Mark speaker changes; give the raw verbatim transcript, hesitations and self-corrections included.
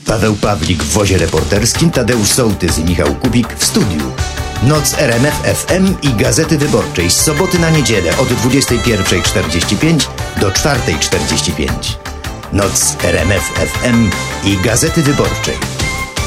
Speaker 1: Paweł Pawlik w wozie reporterskim, Tadeusz Sołtys i Michał Kubik w studiu. Noc R M F F M i Gazety Wyborczej z soboty na niedzielę od dwudziestej pierwszej czterdzieści pięć do czwartej czterdzieści pięć. Noc R M F F M i Gazety Wyborczej.